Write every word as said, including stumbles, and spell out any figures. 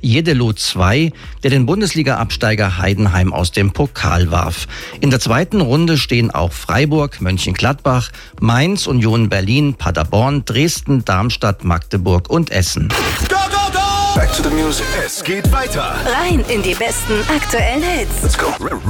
Jeddelo zwei, der den Bundesliga-Absteiger Heidenheim aus dem Pokal warf. In der zweiten Runde stehen auch Freiburg, Mönchengladbach, Mainz, Union Berlin, Paderborn, Dresden, Darmstadt, Magdeburg und Essen. Go, go, go! Back to the music. Es geht weiter. Rein in die besten aktuellen Hits. Let's go.